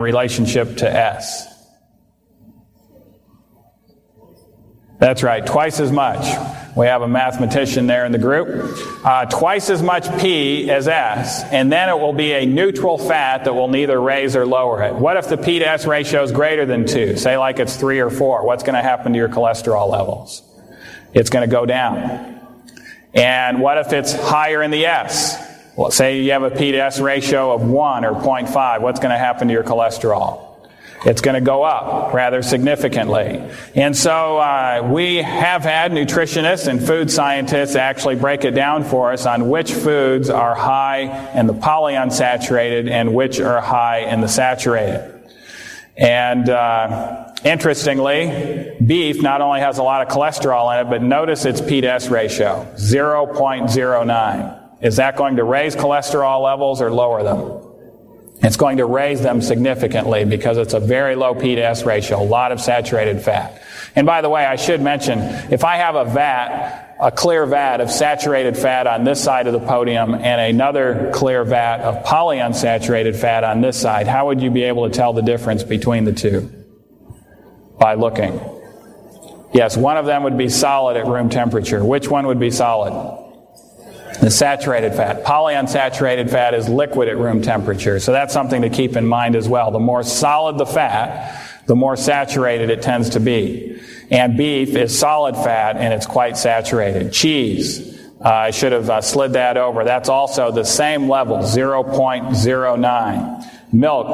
relationship to S? That's right, twice as much. We have a mathematician there in the group. Twice as much P as S, and then it will be a neutral fat that will neither raise or lower it. What if the P to S ratio is greater than 2? Say like it's 3 or 4. What's going to happen to your cholesterol levels? It's going to go down. And what if it's higher in the S? Well, say you have a P to S ratio of 1 or 0.5. What's going to happen to your cholesterol? It's going to go up rather significantly. And so we have had nutritionists and food scientists actually break it down for us on which foods are high in the polyunsaturated and which are high in the saturated. And interestingly, beef not only has a lot of cholesterol in it, but notice its P to S ratio, 0.09. Is that going to raise cholesterol levels or lower them? It's going to raise them significantly because it's a very low P to S ratio, a lot of saturated fat. And by the way, I should mention, if I have a clear vat of saturated fat on this side of the podium and another clear vat of polyunsaturated fat on this side, how would you be able to tell the difference between the two? By looking. Yes, one of them would be solid at room temperature. Which one would be solid? The saturated fat. Polyunsaturated fat is liquid at room temperature, so that's something to keep in mind as well. The more solid the fat, the more saturated it tends to be. And beef is solid fat, and it's quite saturated. Cheese, I should have slid that over. That's also the same level, 0.09. Milk,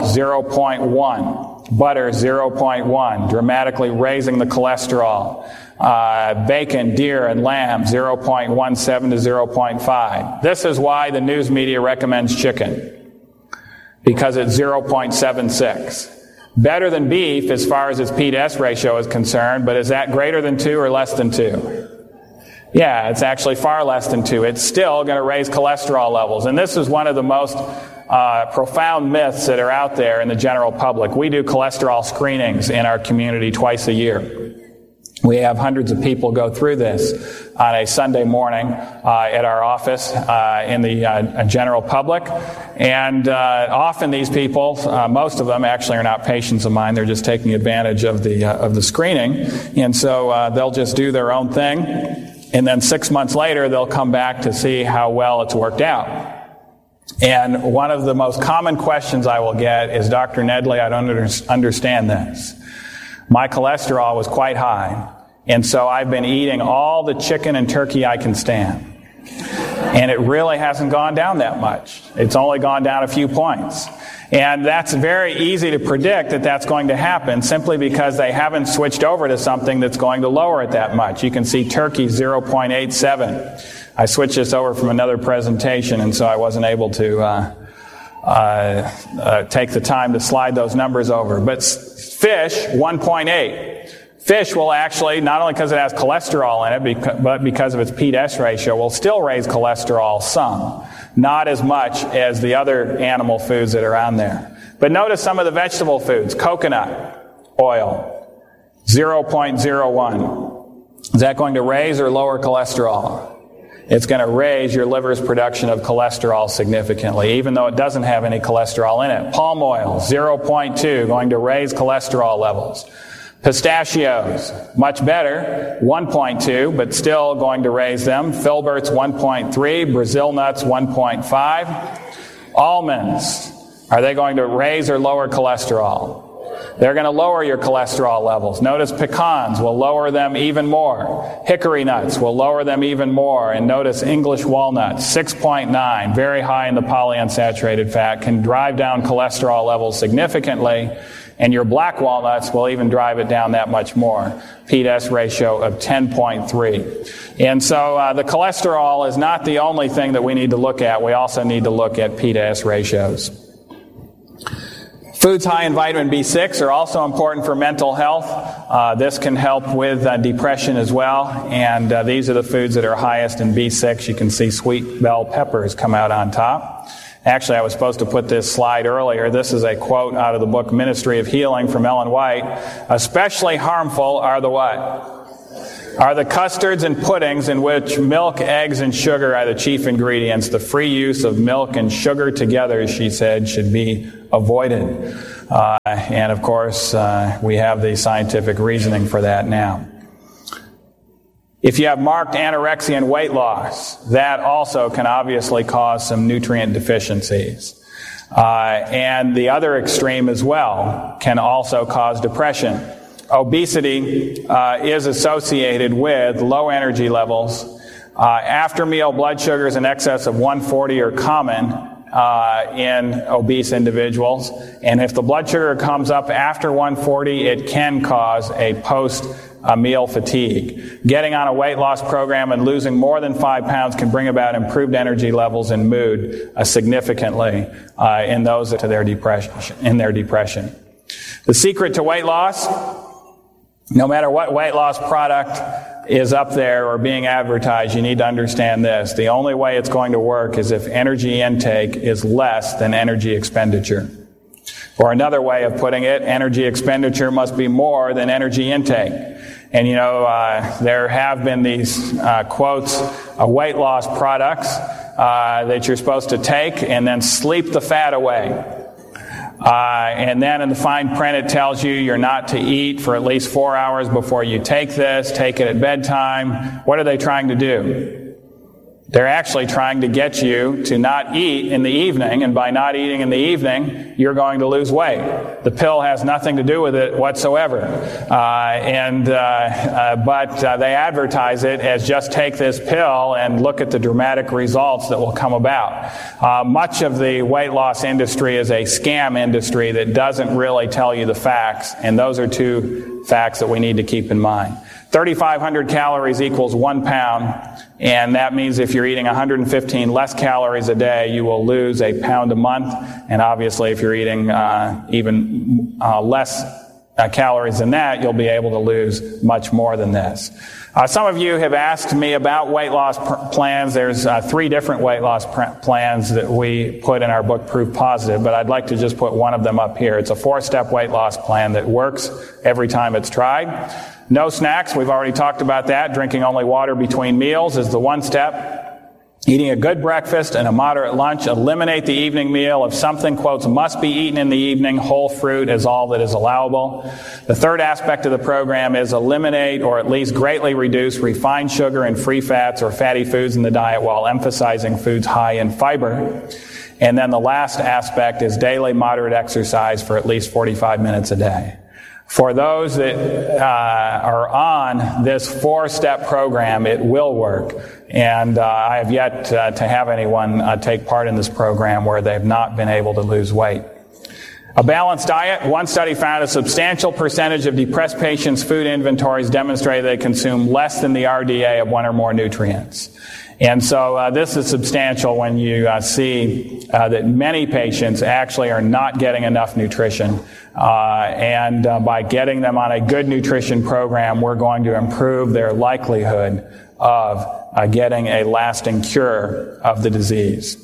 0.1. Butter, 0.1, dramatically raising the cholesterol. Bacon, deer, and lamb, 0.17 to 0.5. This is why the news media recommends chicken, because it's 0.76. Better than beef as far as its P to S ratio is concerned, but is that greater than 2 or less than 2? Yeah, it's actually far less than 2. It's still going to raise cholesterol levels, and this is one of the most profound myths that are out there in the general public. We do cholesterol screenings in our community twice a year. We have hundreds of people go through this on a Sunday morning at our office in the general public. And often these people, most of them actually are not patients of mine. They're just taking advantage of the screening. And so they'll just do their own thing. And then 6 months later, they'll come back to see how well it's worked out. And one of the most common questions I will get is, Dr. Nedley, I don't understand this. My cholesterol was quite high, and so I've been eating all the chicken and turkey I can stand. And it really hasn't gone down that much. It's only gone down a few points. And that's very easy to predict that that's going to happen simply because they haven't switched over to something that's going to lower it that much. You can see turkey 0.87. I switched this over from another presentation, and so I wasn't able to take the time to slide those numbers over. But fish, 1.8. Fish will actually, not only because it has cholesterol in it, but because of its P to S ratio, will still raise cholesterol some. Not as much as the other animal foods that are on there. But notice some of the vegetable foods. Coconut oil, 0.01. Is that going to raise or lower cholesterol? It's going to raise your liver's production of cholesterol significantly, even though it doesn't have any cholesterol in it. Palm oil, 0.2, going to raise cholesterol levels. Pistachios, much better, 1.2, but still going to raise them. Filberts, 1.3. Brazil nuts, 1.5. Almonds, are they going to raise or lower cholesterol? They're going to lower your cholesterol levels. Notice pecans will lower them even more. Hickory nuts will lower them even more. And notice English walnuts, 6.9, very high in the polyunsaturated fat, can drive down cholesterol levels significantly. And your black walnuts will even drive it down that much more. P to S ratio of 10.3. And so the cholesterol is not the only thing that we need to look at. We also need to look at P to S ratios. Foods high in vitamin B6 are also important for mental health. This can help with depression as well. And these are the foods that are highest in B6. You can see sweet bell peppers come out on top. Actually, I was supposed to put this slide earlier. This is a quote out of the book Ministry of Healing from Ellen White. Especially harmful are the what? Are the custards and puddings in which milk, eggs, and sugar are the chief ingredients. The free use of milk and sugar together, she said, should be avoided. And of course, we have the scientific reasoning for that now. If you have marked anorexia and weight loss, that also can obviously cause some nutrient deficiencies. And the other extreme as well can also cause depression. Obesity is associated with low energy levels. After meal blood sugars in excess of 140 are common in obese individuals. And if the blood sugar comes up after 140, it can cause a post-meal fatigue. Getting on a weight loss program and losing more than 5 pounds can bring about improved energy levels and mood significantly in those to their depression. The secret to weight loss, no matter what weight loss product is up there or being advertised, you need to understand this. The only way it's going to work is if energy intake is less than energy expenditure. Or another way of putting it, energy expenditure must be more than energy intake. And there have been these quotes of weight loss products that you're supposed to take and then sleep the fat away. And then in the fine print it tells you you're not to eat for at least 4 hours before you take this, take it at bedtime. What are they trying to do? They're actually trying to get you to not eat in the evening, and by not eating in the evening, you're going to lose weight. The pill has nothing to do with it whatsoever. But they advertise it as just take this pill and look at the dramatic results that will come about. Much of the weight loss industry is a scam industry that doesn't really tell you the facts, and those are two facts that we need to keep in mind. 3,500 calories equals 1 pound, and that means if you're eating 115 less calories a day, you will lose a pound a month. And obviously, if you're eating even less calories than that, you'll be able to lose much more than this. Some of you have asked me about weight loss plans. There's 3 different weight loss plans that we put in our book, Proof Positive, but I'd like to just put one of them up here. It's a 4-step weight loss plan that works every time it's tried. No snacks, we've already talked about that. Drinking only water between meals is the 1 step. Eating a good breakfast and a moderate lunch. Eliminate the evening meal. If something, quotes, must be eaten in the evening, whole fruit is all that is allowable. The 3rd aspect of the program is eliminate or at least greatly reduce refined sugar and free fats or fatty foods in the diet while emphasizing foods high in fiber. And then the last aspect is daily moderate exercise for at least 45 minutes a day. For those that are on this 4-step program, it will work. And I have yet to have anyone take part in this program where they've not been able to lose weight. A balanced diet. One study found a substantial percentage of depressed patients' food inventories demonstrated they consume less than the RDA of 1 or more nutrients. And so this is substantial when you see that many patients actually are not getting enough nutrition. And by getting them on a good nutrition program, we're going to improve their likelihood of getting a lasting cure of the disease.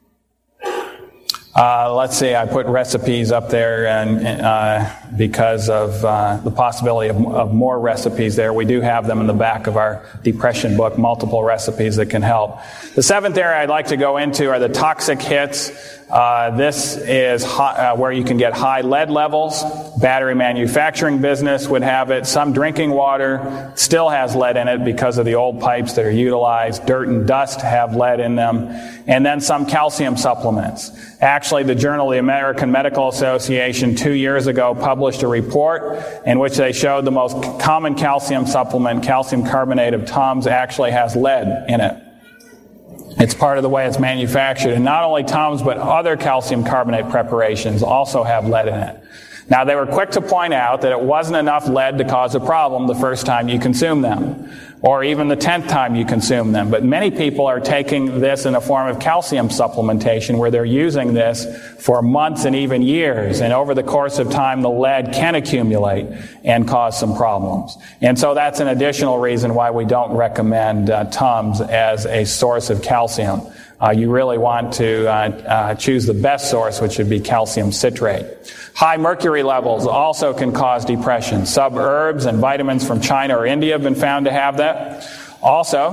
Let's see, I put recipes up there and because of the possibility of more recipes there. We do have them in the back of our depression book, multiple recipes that can help. The 7th area I'd like to go into are the toxic hits. This is where you can get high lead levels. Battery manufacturing business would have it. Some drinking water still has lead in it because of the old pipes that are utilized. Dirt and dust have lead in them. And then some calcium supplements. Actually, the Journal of the American Medical Association 2 years ago published a report in which they showed the most common calcium supplement, calcium carbonate of Tums, actually has lead in it. It's part of the way it's manufactured. And not only Tums, but other calcium carbonate preparations also have lead in it. Now, they were quick to point out that it wasn't enough lead to cause a problem the first time you consume them, or even the 10th time you consume them. But many people are taking this in a form of calcium supplementation where they're using this for months and even years. And over the course of time, the lead can accumulate and cause some problems. And so that's an additional reason why we don't recommend Tums as a source of calcium. You really want to choose the best source, which would be calcium citrate. High mercury levels also can cause depression. Some herbs and vitamins from China or India have been found to have that.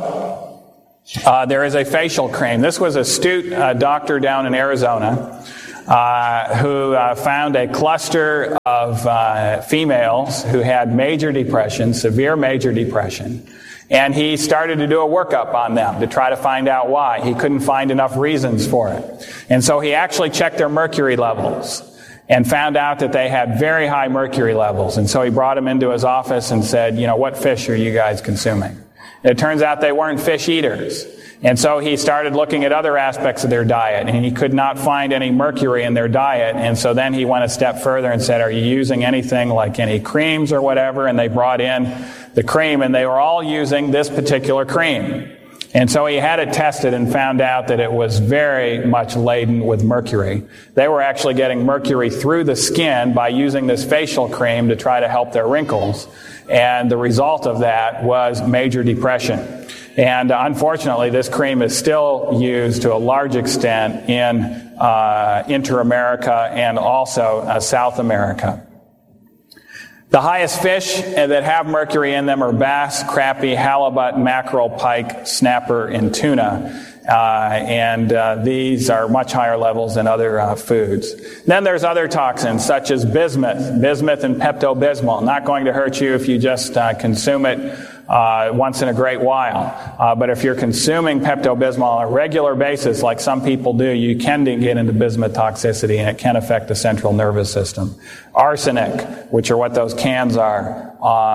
Also, there is a facial cream. This was an astute doctor down in Arizona who found a cluster of females who had major depression, severe major depression. And he started to do a workup on them to try to find out why. He couldn't find enough reasons for it. And so he actually checked their mercury levels and found out that they had very high mercury levels. And so he brought them into his office and said, what fish are you guys consuming? And it turns out they weren't fish eaters. And so he started looking at other aspects of their diet, and he could not find any mercury in their diet. And so then he went a step further and said, are you using anything like any creams or whatever? And they brought in the cream, and they were all using this particular cream. And so he had it tested and found out that it was very much laden with mercury. They were actually getting mercury through the skin by using this facial cream to try to help their wrinkles. And the result of that was major depression. And unfortunately, this cream is still used to a large extent in Inter-America and also South America. The highest fish that have mercury in them are bass, crappie, halibut, mackerel, pike, snapper, and tuna. These are much higher levels than other foods. Then there's other toxins such as bismuth and Pepto-Bismol. Not going to hurt you if you just consume it once in a great while. But if you're consuming Pepto-Bismol on a regular basis, like some people do, you can get into bismuth toxicity, and it can affect the central nervous system. Arsenic, which are what those cans are,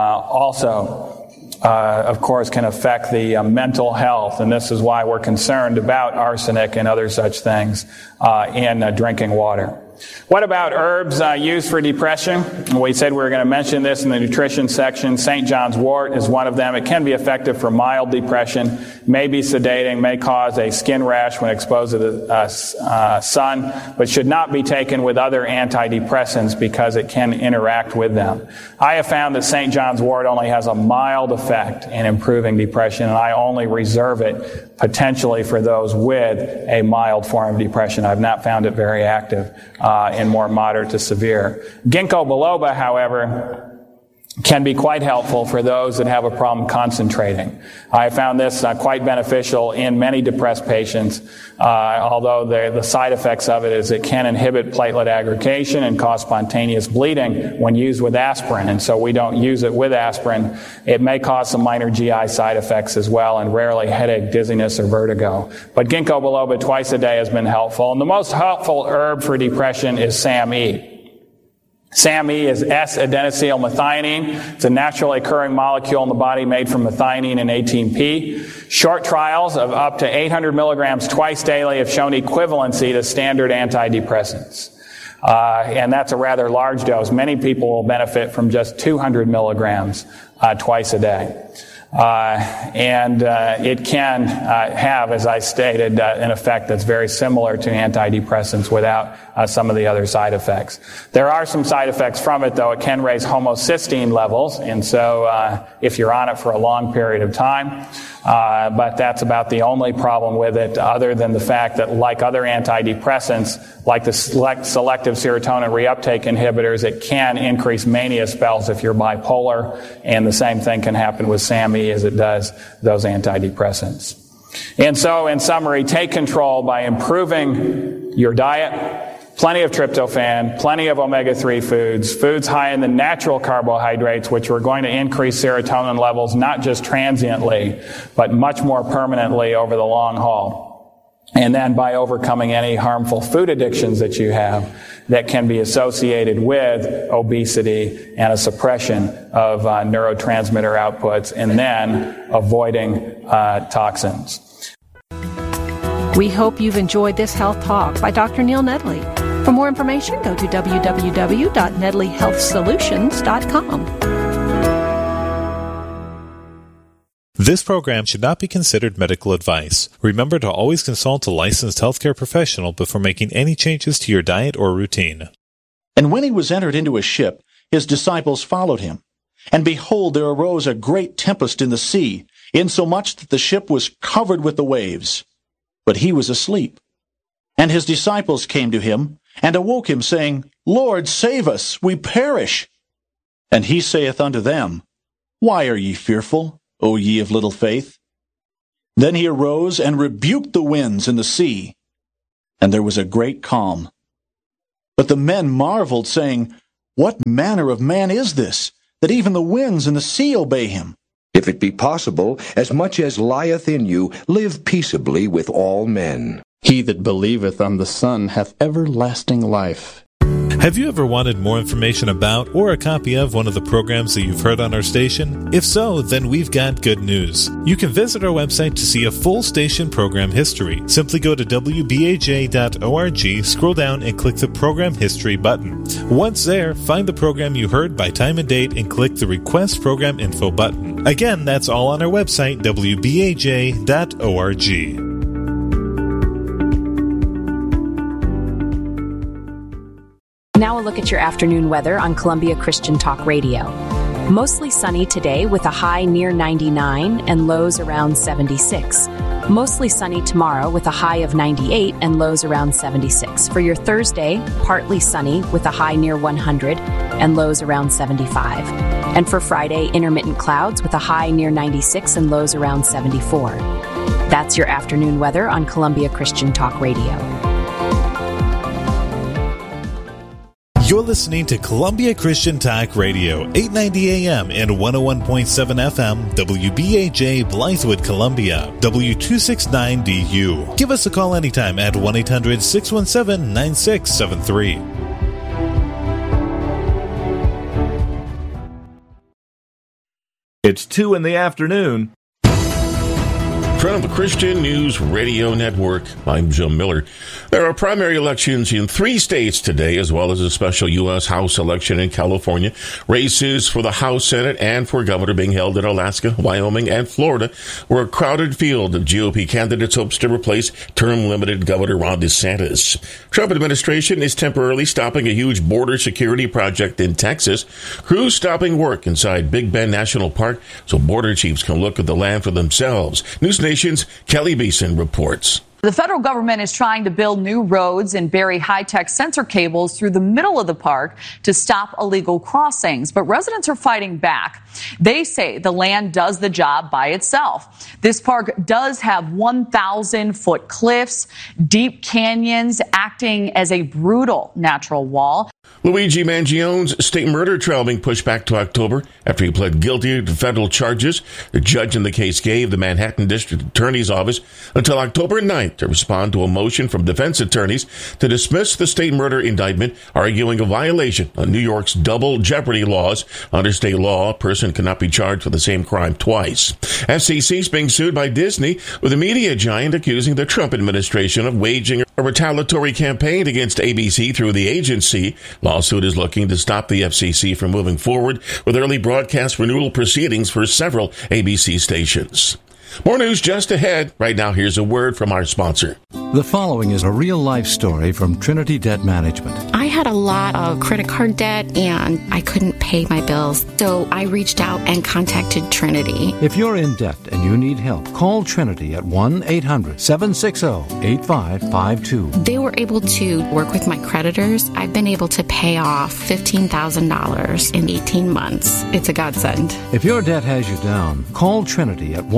also of course, can affect the mental health, and this is why we're concerned about arsenic and other such things in drinking water. What about herbs used for depression? We said we were going to mention this in the nutrition section. St. John's wort is one of them. It can be effective for mild depression, may be sedating, may cause a skin rash when exposed to the sun, but should not be taken with other antidepressants because it can interact with them. I have found that St. John's wort only has a mild effect in improving depression, and I only reserve it potentially for those with a mild form of depression. I've not found it very active in more moderate to severe. Ginkgo biloba, however, can be quite helpful for those that have a problem concentrating. I found this quite beneficial in many depressed patients, although the side effects of it is it can inhibit platelet aggregation and cause spontaneous bleeding when used with aspirin, and so we don't use it with aspirin. It may cause some minor GI side effects as well, and rarely headache, dizziness, or vertigo. But ginkgo biloba twice a day has been helpful, and the most helpful herb for depression is SAMe. SAMe is S-adenosylmethionine. It's a naturally occurring molecule in the body made from methionine and 18P. Short trials of up to 800 milligrams twice daily have shown equivalency to standard antidepressants. And that's a rather large dose. Many people will benefit from just 200 milligrams twice a day. It can have, as I stated, an effect that's very similar to antidepressants without some of the other side effects. There are some side effects from it, though. It can raise homocysteine levels, and so if you're on it for a long period of time, but that's about the only problem with it, other than the fact that, like other antidepressants, like the selective serotonin reuptake inhibitors, it can increase mania spells if you're bipolar, and the same thing can happen with SAMe as it does those antidepressants. And so, in summary, take control by improving your diet. Plenty of tryptophan, plenty of omega-3 foods high in the natural carbohydrates, which are going to increase serotonin levels not just transiently, but much more permanently over the long haul. And then by overcoming any harmful food addictions that you have that can be associated with obesity and a suppression of neurotransmitter outputs, and then avoiding toxins. We hope you've enjoyed this health talk by Dr. Neil Nedley. For more information, go to www.nedleyhealthsolutions.com. This program should not be considered medical advice. Remember to always consult a licensed healthcare professional before making any changes to your diet or routine. And when he was entered into a ship, his disciples followed him. And behold, there arose a great tempest in the sea, insomuch that the ship was covered with the waves. But he was asleep. And his disciples came to him, and awoke him, saying, Lord, save us, we perish. And he saith unto them, Why are ye fearful, O ye of little faith? Then he arose and rebuked the winds and the sea, and there was a great calm. But the men marveled, saying, What manner of man is this, that even the winds and the sea obey him? If it be possible, as much as lieth in you, live peaceably with all men. He that believeth on the Son hath everlasting life. Have you ever wanted more information about or a copy of one of the programs that you've heard on our station? If so, then we've got good news. You can visit our website to see a full station program history. Simply go to wbaj.org, scroll down and click the Program History button. Once there, find the program you heard by time and date and click the Request Program Info button. Again, that's all on our website, wbaj.org. Now a look at your afternoon weather on Columbia Christian Talk Radio. Mostly sunny today with a high near 99 and lows around 76. Mostly sunny tomorrow with a high of 98 and lows around 76. For your Thursday, partly sunny with a high near 100 and lows around 75. And for Friday, intermittent clouds with a high near 96 and lows around 74. That's your afternoon weather on Columbia Christian Talk Radio. You're listening to Columbia Christian Talk Radio, 890 AM and 101.7 FM, WBAJ Blythewood, Columbia, W269DU. Give us a call anytime at 1-800-617-9673. It's 2 in the afternoon. From the Christian News Radio Network, I'm Jim Miller. There are primary elections in 3 states today, as well as a special U.S. House election in California. Races for the House, Senate, and for governor being held in Alaska, Wyoming, and Florida, where a crowded field of GOP candidates hopes to replace term-limited Governor Ron DeSantis. Trump administration is temporarily stopping a huge border security project in Texas. Crews stopping work inside Big Bend National Park so border chiefs can look at the land for themselves. News Nation's Kelly Beeson reports. The federal government is trying to build new roads and bury high-tech sensor cables through the middle of the park to stop illegal crossings. But residents are fighting back. They say the land does the job by itself. This park does have 1,000-foot cliffs, deep canyons acting as a brutal natural wall. Luigi Mangione's state murder trial being pushed back to October after he pled guilty to federal charges. The judge in the case gave the Manhattan District Attorney's Office until October 9th to respond to a motion from defense attorneys to dismiss the state murder indictment, arguing a violation of New York's double jeopardy laws. Under state law, a person cannot be charged for the same crime twice. FCC is being sued by Disney, with a media giant accusing the Trump administration of waging a retaliatory campaign against ABC through the agency. Lawsuit is looking to stop the FCC from moving forward with early broadcast renewal proceedings for several ABC stations. More news just ahead. Right now, here's a word from our sponsor. The following is a real-life story from Trinity Debt Management. I had a lot of credit card debt, and I couldn't pay my bills, so I reached out and contacted Trinity. If you're in debt and you need help, call Trinity at 1-800-760-8552. They were able to work with my creditors. I've been able to pay off $15,000 in 18 months. It's a godsend. If your debt has you down, call Trinity at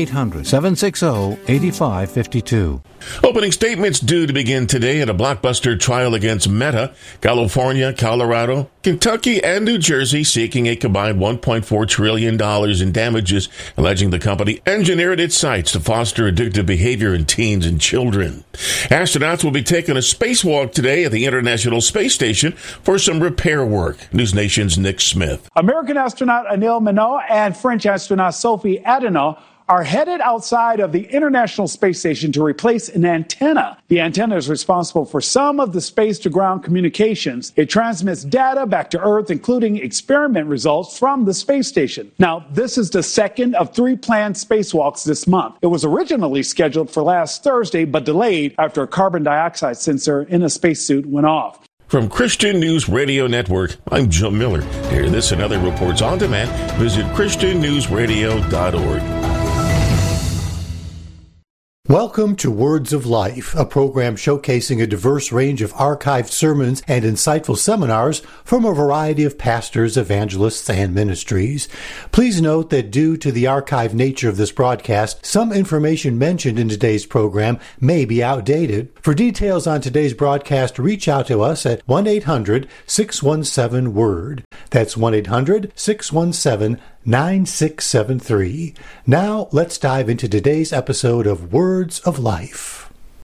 1-800-760-8552. Opening statements due to begin today at a blockbuster trial against Meta. California, Colorado, Kentucky, and New Jersey seeking a combined $1.4 trillion in damages, alleging the company engineered its sites to foster addictive behavior in teens and children. Astronauts will be taking a spacewalk today at the International Space Station for some repair work. News Nation's Nick Smith. American astronaut Anil Minow and French astronaut Sophie Adenau are headed outside of the International Space Station to replace an antenna. The antenna is responsible for some of the space-to-ground communications. It transmits data back to Earth, including experiment results from the space station. Now, this is the second of 3 planned spacewalks this month. It was originally scheduled for last Thursday, but delayed after a carbon dioxide sensor in a spacesuit went off. From Christian News Radio Network, I'm Jim Miller. To hear this and other reports on demand, visit ChristianNewsRadio.org. Welcome to Words of Life, a program showcasing a diverse range of archived sermons and insightful seminars from a variety of pastors, evangelists, and ministries. Please note that due to the archived nature of this broadcast, some information mentioned in today's program may be outdated. For details on today's broadcast, reach out to us at 1-800-617-WORD. That's 1-800-617-9673. Now, let's dive into today's episode of Words of Life.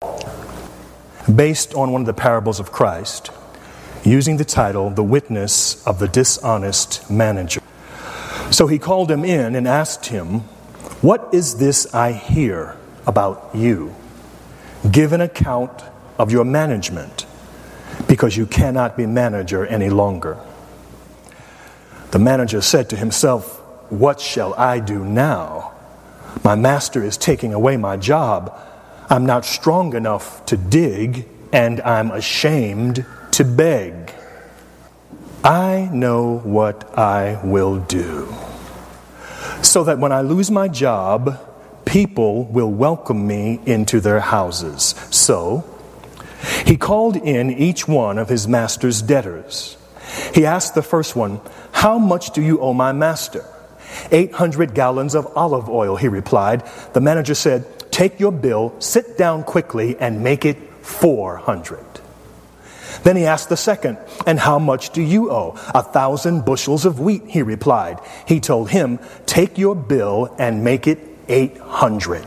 Based on one of the parables of Christ, using the title, The Witness of the Dishonest Manager. So he called him in and asked him, "What is this I hear about you? Give an account of your management, because you cannot be manager any longer." The manager said to himself, "What shall I do now? My master is taking away my job. I'm not strong enough to dig, and I'm ashamed to beg. I know what I will do, so that when I lose my job, people will welcome me into their houses." So he called in each one of his master's debtors. He asked the first one, "How much do you owe my master?" 800 gallons of olive oil, he replied. The manager said, "Take your bill, sit down quickly, and make it 400. Then he asked the second, "And how much do you owe?" 1,000 bushels of wheat, he replied. He told him, "Take your bill and make it 800.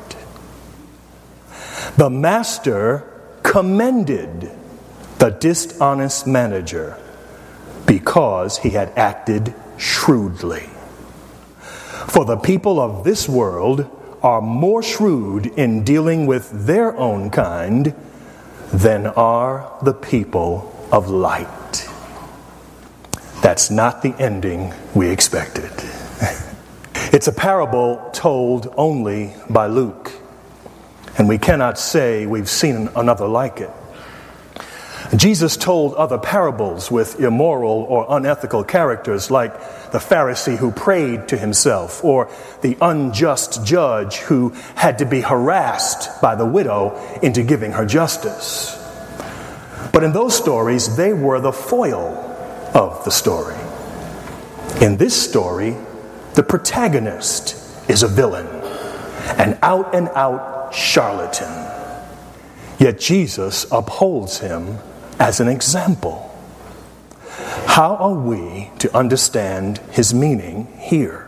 The master commended the dishonest manager because he had acted shrewdly. For the people of this world are more shrewd in dealing with their own kind than are the people of light." That's not the ending we expected. It's a parable told only by Luke, and we cannot say we've seen another like it. Jesus told other parables with immoral or unethical characters, like the Pharisee who prayed to himself, or the unjust judge who had to be harassed by the widow into giving her justice. But in those stories, they were the foil of the story. In this story, the protagonist is a villain, an out-and-out charlatan. Yet Jesus upholds him as an example. How are we to understand his meaning here?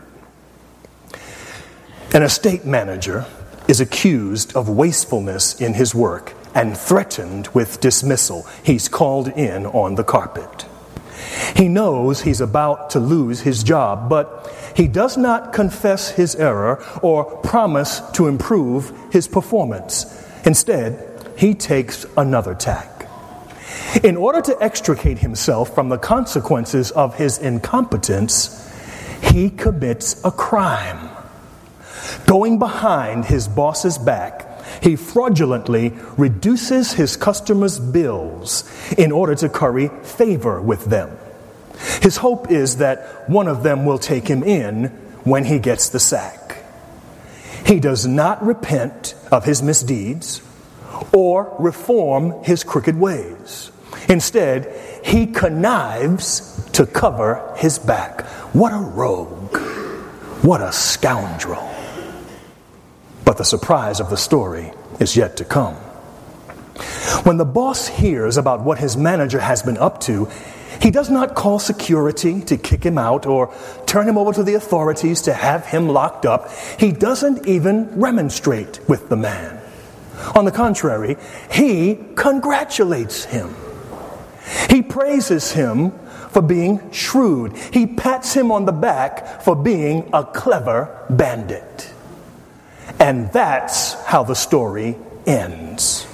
An estate manager is accused of wastefulness in his work and threatened with dismissal. He's called in on the carpet. He knows he's about to lose his job, but he does not confess his error or promise to improve his performance. Instead, he takes another tack. In order to extricate himself from the consequences of his incompetence, he commits a crime. Going behind his boss's back, he fraudulently reduces his customers' bills in order to curry favor with them. His hope is that one of them will take him in when he gets the sack. He does not repent of his misdeeds or reform his crooked ways. Instead, he connives to cover his back. What a rogue. What a scoundrel. But the surprise of the story is yet to come. When the boss hears about what his manager has been up to, he does not call security to kick him out or turn him over to the authorities to have him locked up. He doesn't even remonstrate with the man. On the contrary, he congratulates him. He praises him for being shrewd. He pats him on the back for being a clever bandit. And that's how the story ends.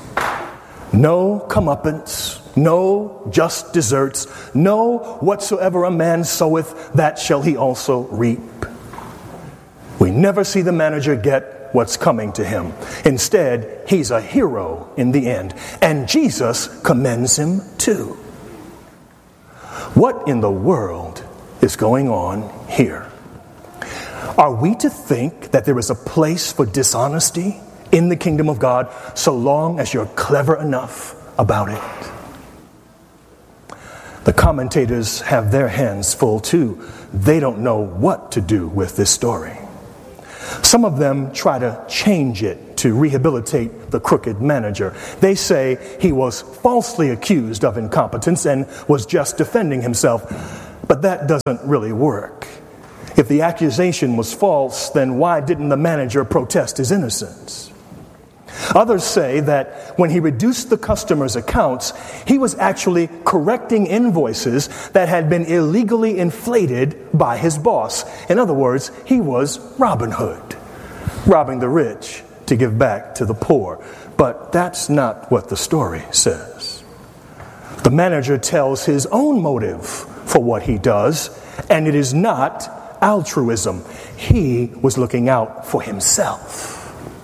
No comeuppance, no just deserts, no whatsoever a man soweth, that shall he also reap. We never see the manager get what's coming to him. Instead, he's a hero in the end, and Jesus commends him too. What in the world is going on here? Are we to think that there is a place for dishonesty in the kingdom of God so long as you're clever enough about it. The commentators have their hands full too. They don't know what to do with this story. Some of them try to change it to rehabilitate the crooked manager. They say he was falsely accused of incompetence and was just defending himself. But that doesn't really work. If the accusation was false, then why didn't the manager protest his innocence? Others say that when he reduced the customers' accounts, he was actually correcting invoices that had been illegally inflated by his boss. In other words, he was Robin Hood, robbing the rich to give back to the poor. But that's not what the story says. The manager tells his own motive for what he does, and it is not altruism. He was looking out for himself.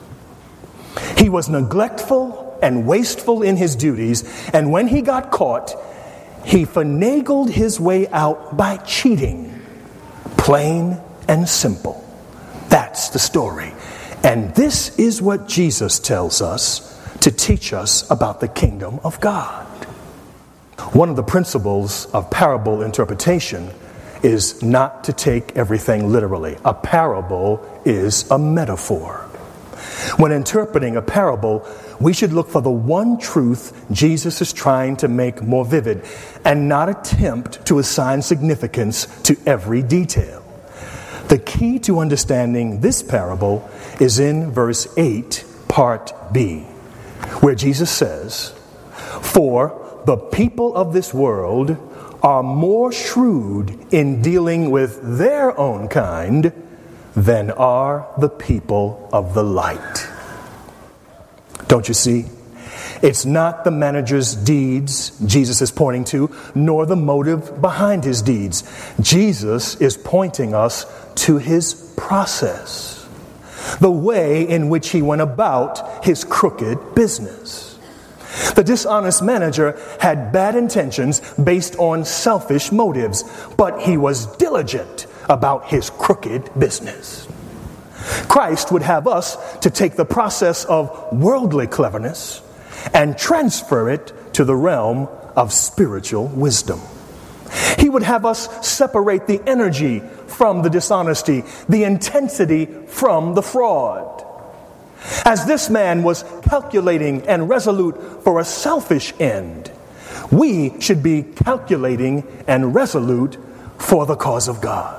He was neglectful and wasteful in his duties, and when he got caught, he finagled his way out by cheating. Plain and simple. That's the story. And this is what Jesus tells us to teach us about the kingdom of God. One of the principles of parable interpretation is not to take everything literally. A parable is a metaphor. When interpreting a parable, we should look for the one truth Jesus is trying to make more vivid and not attempt to assign significance to every detail. The key to understanding this parable is in verse 8, part B, where Jesus says, "For the people of this world are more shrewd in dealing with their own kind than are the people of the light." Don't you see? It's not the manager's deeds Jesus is pointing to, nor the motive behind his deeds. Jesus is pointing us to his process, the way in which he went about his crooked business. The dishonest manager had bad intentions based on selfish motives, but he was diligent about his crooked business. Christ would have us to take the process of worldly cleverness and transfer it to the realm of spiritual wisdom. He would have us separate the energy from the dishonesty, the intensity from the fraud. As this man was calculating and resolute for a selfish end, we should be calculating and resolute for the cause of God.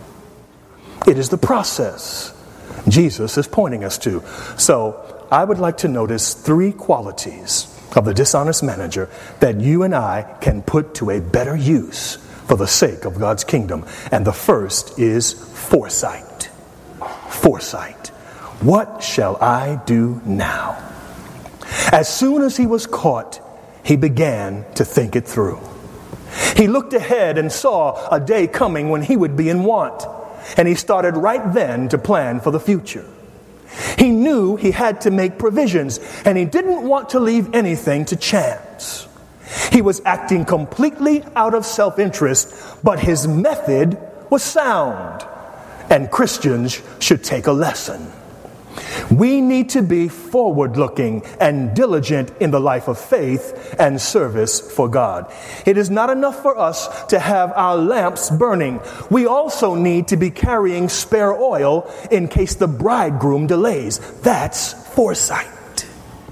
It is the process Jesus is pointing us to. So I would like to notice 3 qualities of the dishonest manager that you and I can put to a better use for the sake of God's kingdom. And the first is foresight. Foresight. What shall I do now? As soon as he was caught, he began to think it through. He looked ahead and saw a day coming when he would be in want. And he started right then to plan for the future. He knew he had to make provisions, and he didn't want to leave anything to chance. He was acting completely out of self-interest, but his method was sound, and Christians should take a lesson. We need to be forward-looking and diligent in the life of faith and service for God. It is not enough for us to have our lamps burning. We also need to be carrying spare oil in case the bridegroom delays. That's foresight.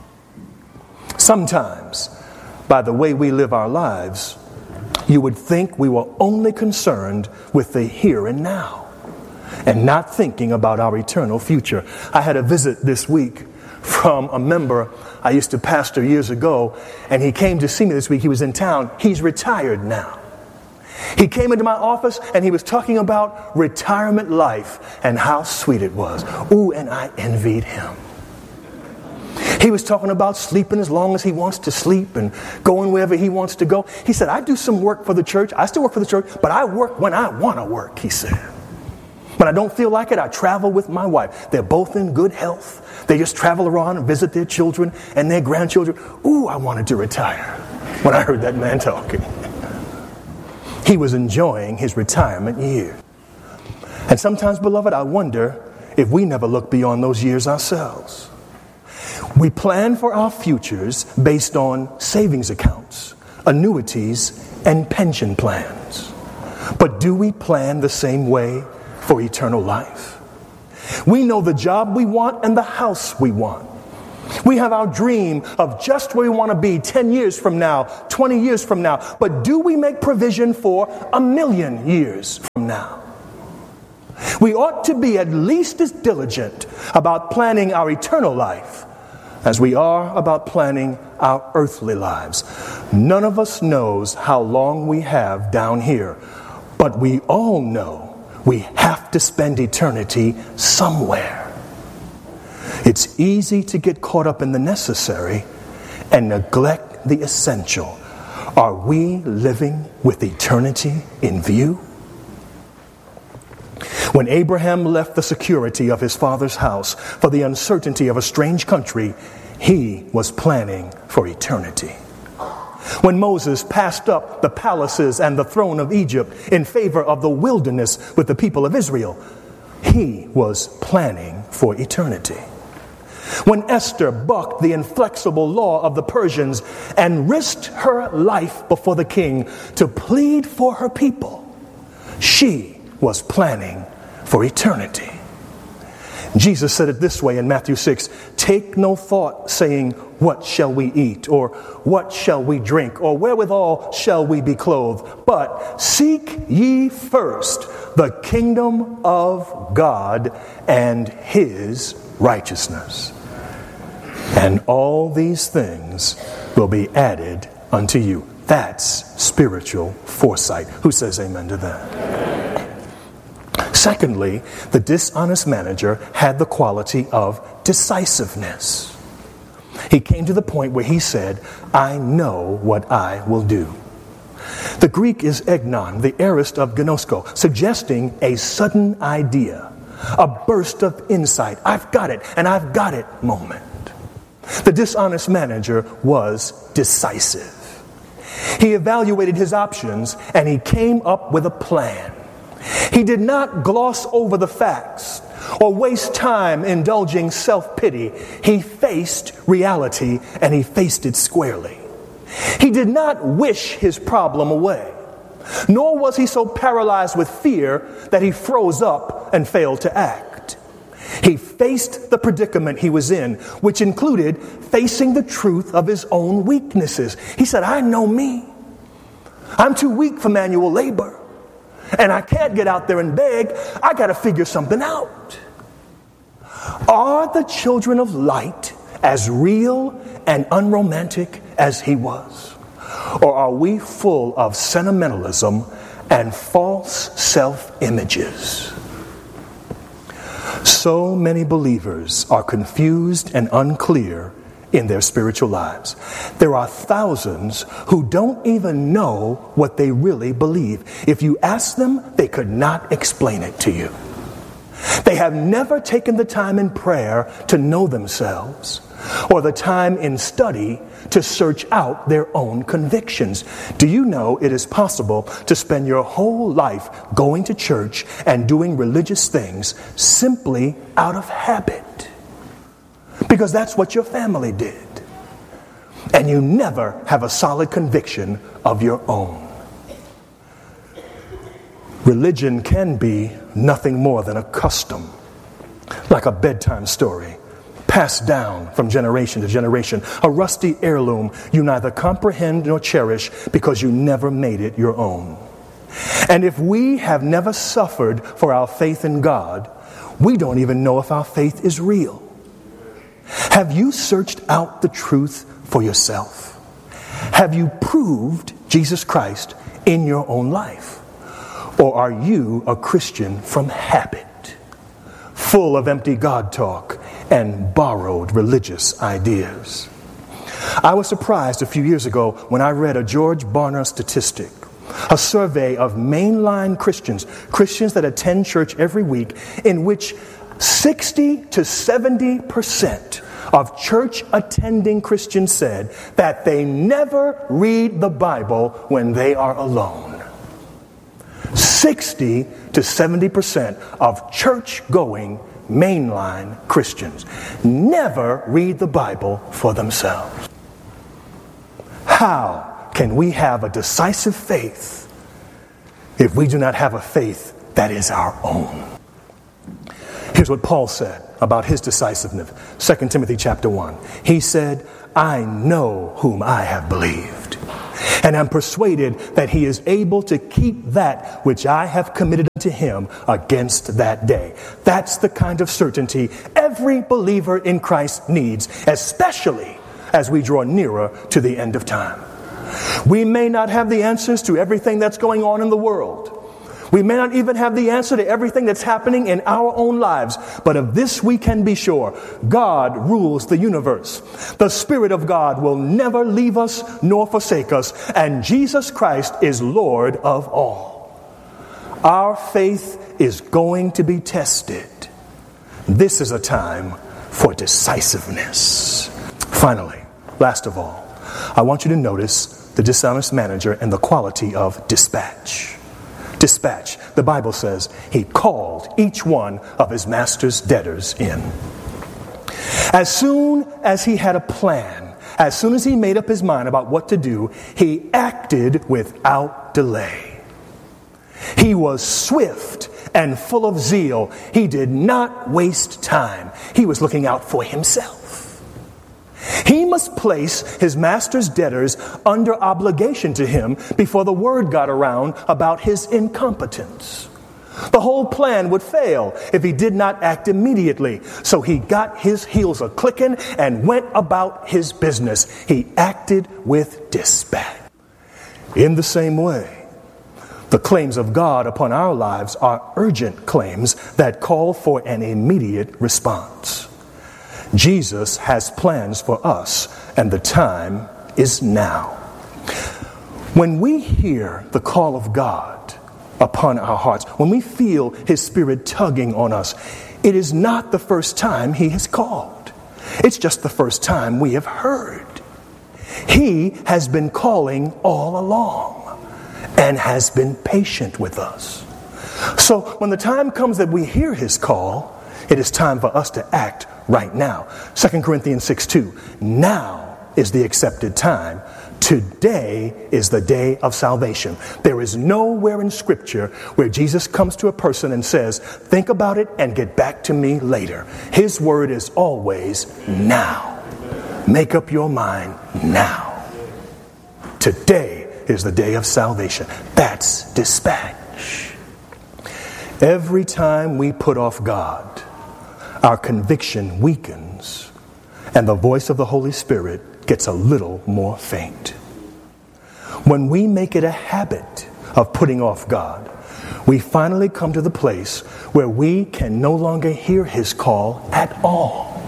Sometimes, by the way we live our lives, you would think we were only concerned with the here and now, and not thinking about our eternal future. I had a visit this week from a member I used to pastor years ago, and he came to see me this week. He was in town. He's retired now. He came into my office, and he was talking about retirement life and how sweet it was. Ooh, and I envied him. He was talking about sleeping as long as he wants to sleep and going wherever he wants to go. He said, I do some work for the church. I still work for the church, but I work when I want to work, he said. When I don't feel like it, I travel with my wife. They're both in good health. They just travel around and visit their children and their grandchildren. Ooh, I wanted to retire when I heard that man talking. He was enjoying his retirement year. And sometimes, beloved, I wonder if we never look beyond those years ourselves. We plan for our futures based on savings accounts, annuities, and pension plans. But do we plan the same way for eternal life? We know the job we want and the house we want. We have our dream of just where we want to be 10 years from now, 20 years from now. But do we make provision for 1,000,000 years from now? We ought to be at least as diligent about planning our eternal life as we are about planning our earthly lives. None of us knows how long we have down here, but we all know we have to spend eternity somewhere. It's easy to get caught up in the necessary and neglect the essential. Are we living with eternity in view? When Abraham left the security of his father's house for the uncertainty of a strange country, he was planning for eternity. When Moses passed up the palaces and the throne of Egypt in favor of the wilderness with the people of Israel, he was planning for eternity. When Esther bucked the inflexible law of the Persians and risked her life before the king to plead for her people, she was planning for eternity. Jesus said it this way in Matthew 6, "Take no thought, saying, what shall we eat? Or what shall we drink? Or wherewithal shall we be clothed? But seek ye first the kingdom of God and his righteousness. And all these things will be added unto you." That's spiritual foresight. Who says amen to that? Secondly, the dishonest manager had the quality of decisiveness. He came to the point where he said, "I know what I will do." The Greek is egnon, the aorist of gnosko, suggesting a sudden idea, a burst of insight. I've got it, and I've got it moment. The dishonest manager was decisive. He evaluated his options and he came up with a plan. He did not gloss over the facts or waste time indulging self-pity. He faced reality and he faced it squarely. He did not wish his problem away, nor was he so paralyzed with fear that he froze up and failed to act. He faced the predicament he was in, which included facing the truth of his own weaknesses. He said, "I know me. I'm too weak for manual labor. And I can't get out there and beg. I got to figure something out." Are the children of light as real and unromantic as he was? Or are we full of sentimentalism and false self-images? So many believers are confused and unclear in their spiritual lives. There are thousands who don't even know what they really believe. If you ask them, they could not explain it to you. They have never taken the time in prayer to know themselves, or the time in study to search out their own convictions. Do you know it is possible to spend your whole life going to church and doing religious things simply out of habit? Because that's what your family did. And you never have a solid conviction of your own. Religion can be nothing more than a custom, like a bedtime story, passed down from generation to generation, a rusty heirloom you neither comprehend nor cherish because you never made it your own. And if we have never suffered for our faith in God, we don't even know if our faith is real. Have you searched out the truth for yourself? Have you proved Jesus Christ in your own life? Or are you a Christian from habit, full of empty God talk and borrowed religious ideas? I was surprised a few years ago when I read a George Barna statistic, a survey of mainline Christians that attend church every week, in which 60 to 70% of church-attending Christians said that they never read the Bible when they are alone. 60 to 70% of church-going mainline Christians never read the Bible for themselves. How can we have a decisive faith if we do not have a faith that is our own? Here's what Paul said about his decisiveness. 2 Timothy chapter 1. He said, I know whom I have believed, and am persuaded that he is able to keep that which I have committed to him against that day. That's the kind of certainty every believer in Christ needs, especially as we draw nearer to the end of time. We may not have the answers to everything that's going on in the world. We may not even have the answer to everything that's happening in our own lives, but of this we can be sure. God rules the universe. The Spirit of God will never leave us nor forsake us, and Jesus Christ is Lord of all. Our faith is going to be tested. This is a time for decisiveness. Finally, last of all, I want you to notice the dishonest manager and the quality of dispatch. Dispatch. The Bible says he called each one of his master's debtors in. As soon as he had a plan, as soon as he made up his mind about what to do, he acted without delay. He was swift and full of zeal. He did not waste time. He was looking out for himself. He must place his master's debtors under obligation to him before the word got around about his incompetence. The whole plan would fail if he did not act immediately. So he got his heels a-clicking and went about his business. He acted with dispatch. In the same way, the claims of God upon our lives are urgent claims that call for an immediate response. Jesus has plans for us, and the time is now. When we hear the call of God upon our hearts, when we feel His Spirit tugging on us, it is not the first time He has called. It's just the first time we have heard. He has been calling all along and has been patient with us. So when the time comes that we hear His call, it is time for us to act right now. 2 Corinthians 6:2. Now is the accepted time. Today is the day of salvation. There is nowhere in Scripture where Jesus comes to a person and says, think about it and get back to me later. His word is always now. Make up your mind now. Today is the day of salvation. That's dispatch. Every time we put off God, our conviction weakens, and the voice of the Holy Spirit gets a little more faint. When we make it a habit of putting off God, we finally come to the place where we can no longer hear His call at all.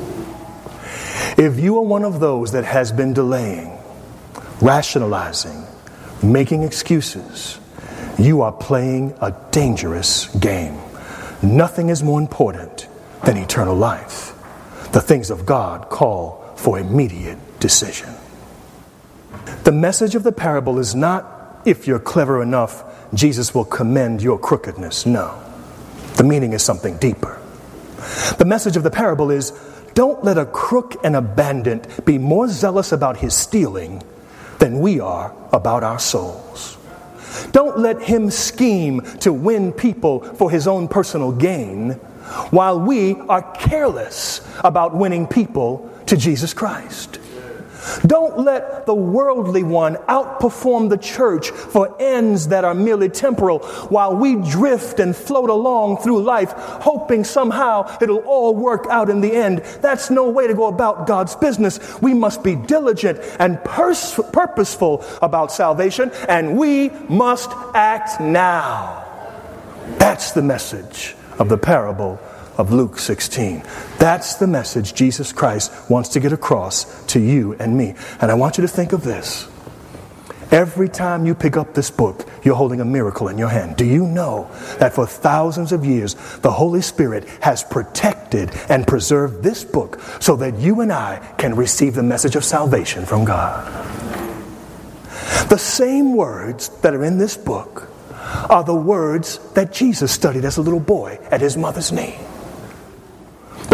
If you are one of those that has been delaying, rationalizing, making excuses, you are playing a dangerous game. Nothing is more important than eternal life. The things of God call for immediate decision. The message of the parable is not, if you're clever enough, Jesus will commend your crookedness. No. The meaning is something deeper. The message of the parable is, don't let a crook and a bandit be more zealous about his stealing than we are about our souls. Don't let him scheme to win people for his own personal gain, while we are careless about winning people to Jesus Christ. Don't let the worldly one outperform the church for ends that are merely temporal, while we drift and float along through life, hoping somehow it'll all work out in the end. That's no way to go about God's business. We must be diligent and purposeful about salvation, and we must act now. That's the message of the parable of Luke 16. That's the message Jesus Christ wants to get across to you and me. And I want you to think of this. Every time you pick up this book, you're holding a miracle in your hand. Do you know that for thousands of years, the Holy Spirit has protected and preserved this book so that you and I can receive the message of salvation from God? The same words that are in this book are the words that Jesus studied as a little boy at his mother's knee.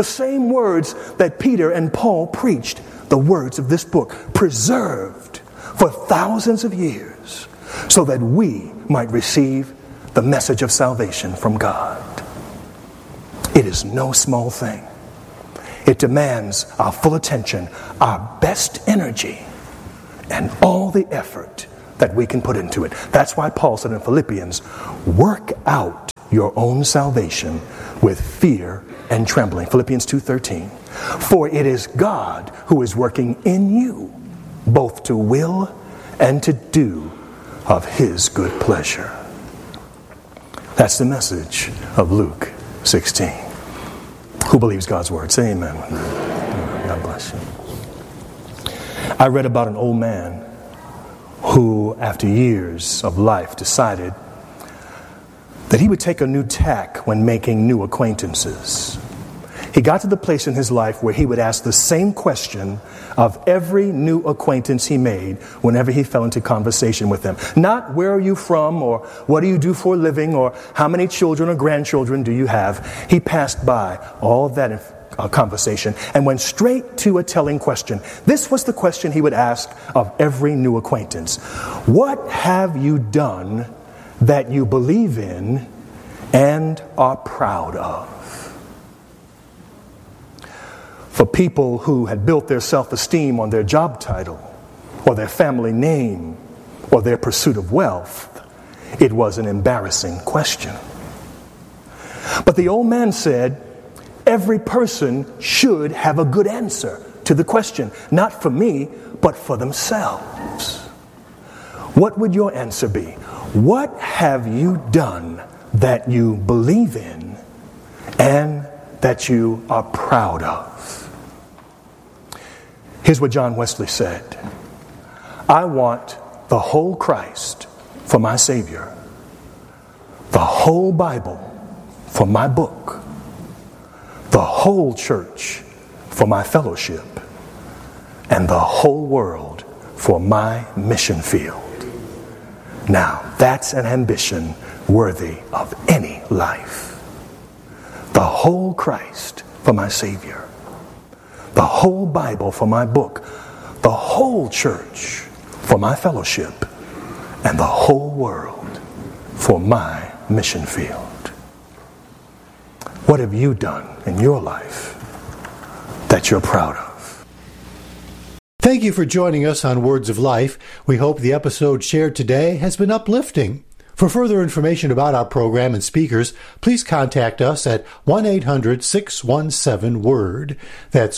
The same words that Peter and Paul preached, the words of this book, preserved for thousands of years so that we might receive the message of salvation from God. It is no small thing. It demands our full attention, our best energy, and all the effort that we can put into it. That's why Paul said in Philippians, work out your own salvation with fear and trembling. Philippians 2:13. For it is God who is working in you, both to will and to do of his good pleasure. That's the message of Luke 16. Who believes God's word? Say amen. God bless you. I read about an old man who, after years of life, decided that he would take a new tack when making new acquaintances. He got to the place in his life where he would ask the same question of every new acquaintance he made whenever he fell into conversation with them. Not where are you from, or what do you do for a living, or how many children or grandchildren do you have. He passed by all of that conversation and went straight to a telling question. This was the question he would ask of every new acquaintance. What have you done that you believe in and are proud of? For people who had built their self-esteem on their job title, or their family name, or their pursuit of wealth, it was an embarrassing question. But the old man said, every person should have a good answer to the question, not for me, but for themselves. What would your answer be? What have you done that you believe in and that you are proud of? Here's what John Wesley said. I want the whole Christ for my Savior, the whole Bible for my book, the whole church for my fellowship, and the whole world for my mission field. Now, that's an ambition worthy of any life. The whole Christ for my Savior, the whole Bible for my book, the whole church for my fellowship, and the whole world for my mission field. What have you done in your life that you're proud of? Thank you for joining us on Words of Life. We hope the episode shared today has been uplifting. For further information about our program and speakers, please contact us at 1-800-617-WORD. That's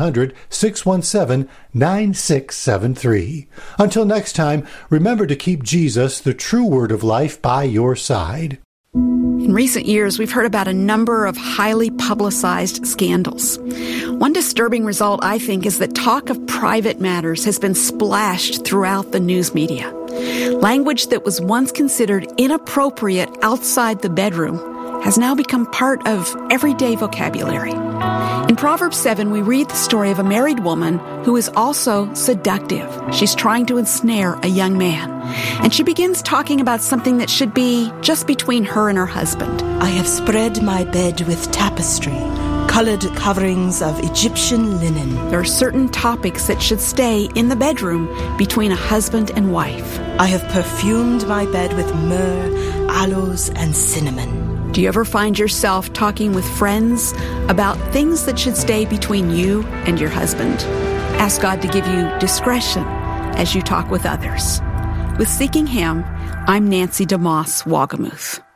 1-800-617-9673. Until next time, remember to keep Jesus, the true Word of life, by your side. In recent years, we've heard about a number of highly publicized scandals. One disturbing result, I think, is that talk of private matters has been splashed throughout the news media. Language that was once considered inappropriate outside the bedroom has now become part of everyday vocabulary. In Proverbs 7, we read the story of a married woman who is also seductive. She's trying to ensnare a young man. And she begins talking about something that should be just between her and her husband. I have spread my bed with tapestry, colored coverings of Egyptian linen. There are certain topics that should stay in the bedroom between a husband and wife. I have perfumed my bed with myrrh, aloes, and cinnamon. Do you ever find yourself talking with friends about things that should stay between you and your husband? Ask God to give you discretion as you talk with others. With Seeking Him, I'm Nancy DeMoss Wagamuth.